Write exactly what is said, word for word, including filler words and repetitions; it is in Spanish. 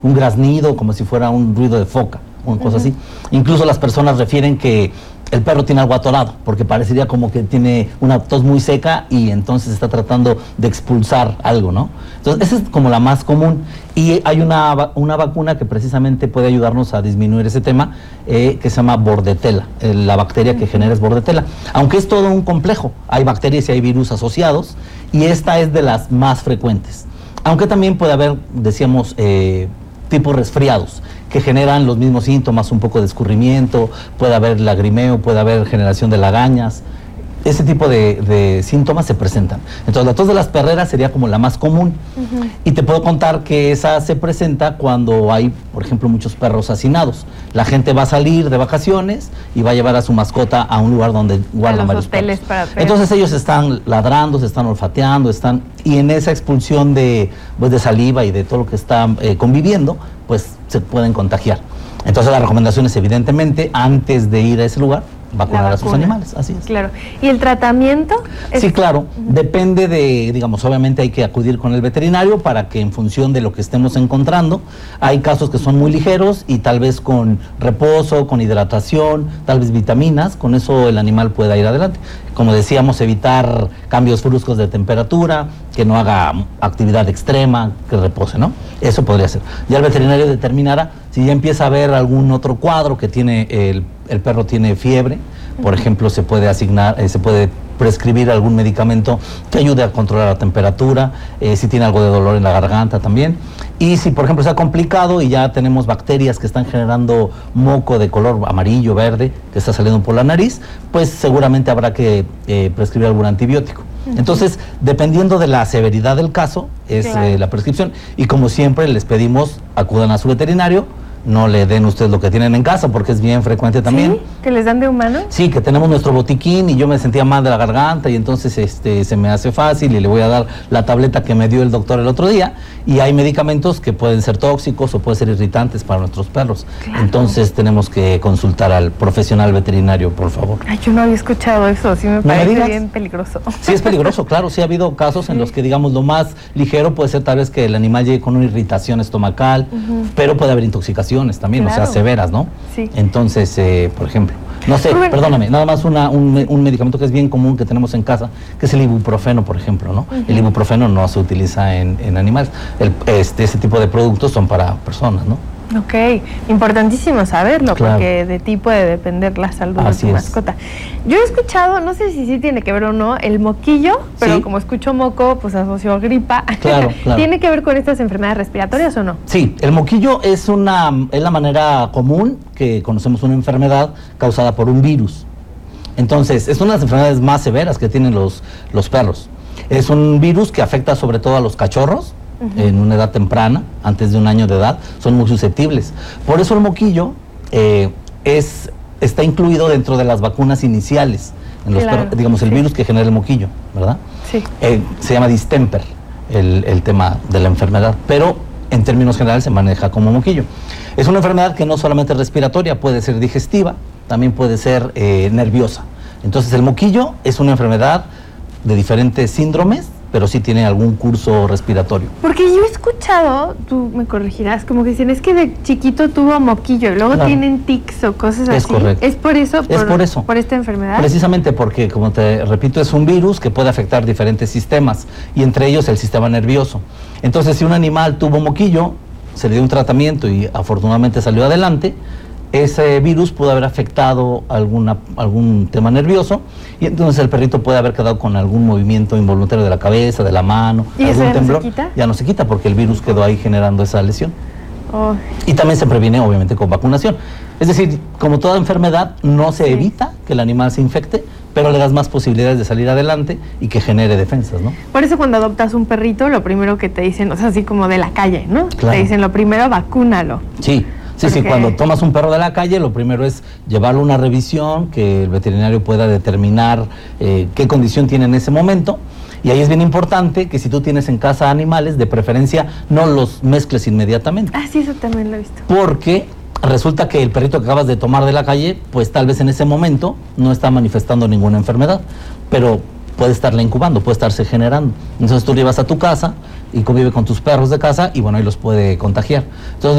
un graznido, como si fuera un ruido de foca, una cosa uh-huh. así. Incluso las personas refieren que el perro tiene algo atorado, porque parecería como que tiene una tos muy seca y entonces está tratando de expulsar algo, ¿no? Entonces, esa es como la más común. Y hay una, una vacuna que precisamente puede ayudarnos a disminuir ese tema, eh, que se llama Bordetella. Eh, la bacteria que genera es Bordetella. Aunque es todo un complejo, hay bacterias y hay virus asociados, y esta es de las más frecuentes. Aunque también puede haber, decíamos, eh, tipos resfriados, que generan los mismos síntomas, un poco de escurrimiento, puede haber lagrimeo, puede haber generación de lagañas. Ese tipo de, de síntomas se presentan. Entonces, la tos de las perreras sería como la más común. Uh-huh. Y te puedo contar que esa se presenta cuando hay, por ejemplo, muchos perros hacinados. La gente va a salir de vacaciones y va a llevar a su mascota a un lugar donde guardan varios perros. Para perros. Entonces, ellos están ladrando, se están olfateando, están, y en esa expulsión de, pues, de saliva y de todo lo que están eh, conviviendo, pues se pueden contagiar. Entonces, la recomendación es, evidentemente, antes de ir a ese lugar, vacunar a sus animales, así es. Claro. ¿Y el tratamiento? Es... Sí, claro. Uh-huh. Depende de, digamos, obviamente hay que acudir con el veterinario para que en función de lo que estemos encontrando, hay casos que son muy ligeros y tal vez con reposo, con hidratación, tal vez vitaminas, con eso el animal pueda ir adelante. Como decíamos, evitar cambios bruscos de temperatura, que no haga actividad extrema, que repose, ¿no? Eso podría ser. Ya el veterinario determinará si ya empieza a haber algún otro cuadro que tiene, el, el perro tiene fiebre, por ejemplo, se puede asignar, eh, se puede prescribir algún medicamento que ayude a controlar la temperatura, eh, si tiene algo de dolor en la garganta también. Y si, por ejemplo, está complicado y ya tenemos bacterias que están generando moco de color amarillo, verde, que está saliendo por la nariz, pues seguramente habrá que eh, prescribir algún antibiótico. Uh-huh. Entonces, dependiendo de la severidad del caso, es claro. eh, la prescripción. Y como siempre, les pedimos, acudan a su veterinario, no le den ustedes lo que tienen en casa, porque es bien frecuente también. ¿Sí? ¿Que les dan de humano? Sí, que tenemos nuestro botiquín y yo me sentía mal de la garganta y entonces este se me hace fácil y le voy a dar la tableta que me dio el doctor el otro día, y hay medicamentos que pueden ser tóxicos o pueden ser irritantes para nuestros perros. Claro. Entonces tenemos que consultar al profesional veterinario, por favor. Ay, yo no había escuchado eso, sí me parece me bien peligroso. Sí, es peligroso, claro, sí ha habido casos sí. en los que, digamos, lo más ligero puede ser tal vez que el animal llegue con una irritación estomacal, uh-huh. pero puede haber intoxicación también, claro. o sea, severas, ¿no? Sí. Entonces, eh, por ejemplo, no sé, Rubén. perdóname, nada más una, un, un medicamento que es bien común que tenemos en casa, que es el ibuprofeno, por ejemplo, ¿no? Uh-huh. El ibuprofeno no se utiliza en, en animales. El, este, ese tipo de productos son para personas, ¿no? Ok, importantísimo saberlo, claro. porque de ti puede depender la salud Así de tu es. mascota. Yo he escuchado, no sé si sí tiene que ver o no, el moquillo, pero sí. como escucho moco, pues asocio gripa. Claro, claro. ¿Tiene que ver con estas enfermedades respiratorias o no? Sí, el moquillo es, una, es la manera común que conocemos una enfermedad causada por un virus. Entonces, es una de las enfermedades más severas que tienen los, los perros. Es un virus que afecta sobre todo a los cachorros, uh-huh. en una edad temprana, antes de un año de edad, son muy susceptibles. Por eso el moquillo eh, es, está incluido dentro de las vacunas iniciales, en los claro, perros, digamos, el sí. virus que genera el moquillo, ¿verdad? Sí. Eh, se llama distemper, el, el tema de la enfermedad, pero en términos generales se maneja como moquillo. Es una enfermedad que no solamente es respiratoria, puede ser digestiva, también puede ser eh, nerviosa. Entonces el moquillo es una enfermedad de diferentes síndromes, pero sí tiene algún curso respiratorio. Porque yo he escuchado, tú me corregirás, como que dicen, es que de chiquito tuvo moquillo y luego claro. tienen tics o cosas así. Es correcto. ¿Es por eso? Por, es por eso. ¿Por esta enfermedad? Precisamente porque, como te repito, es un virus que puede afectar diferentes sistemas, y entre ellos el sistema nervioso. Entonces, si un animal tuvo moquillo, se le dio un tratamiento y afortunadamente salió adelante, ese virus pudo haber afectado alguna, algún tema nervioso, y entonces el perrito puede haber quedado con algún movimiento involuntario de la cabeza, de la mano, ¿Y algún eso ya temblor. no se quita? Ya no se quita porque el virus quedó ahí generando esa lesión. Oh. Y también se previene, obviamente, con vacunación. Es decir, como toda enfermedad, no se sí. evita que el animal se infecte, pero le das más posibilidades de salir adelante y que genere defensas, ¿no? Por eso cuando adoptas un perrito, lo primero que te dicen, o sea, así como de la calle, ¿no? Claro. Te dicen, lo primero, vacúnalo. Sí. Sí, Porque... sí, cuando tomas un perro de la calle, lo primero es llevarlo a una revisión, que el veterinario pueda determinar eh, qué condición tiene en ese momento. Y ahí es bien importante que si tú tienes en casa animales, de preferencia no los mezcles inmediatamente. Ah, sí, eso también lo he visto. Porque resulta que el perrito que acabas de tomar de la calle, pues tal vez en ese momento no está manifestando ninguna enfermedad, pero puede estarle incubando, puede estarse generando. Entonces tú lo llevas a tu casa y convive con tus perros de casa y bueno, ahí los puede contagiar. Entonces